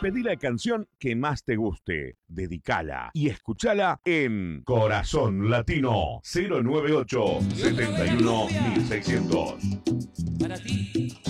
Pedí la canción que más te guste, dedicala y escuchala en Corazón Latino 098 71 1600. Para ti.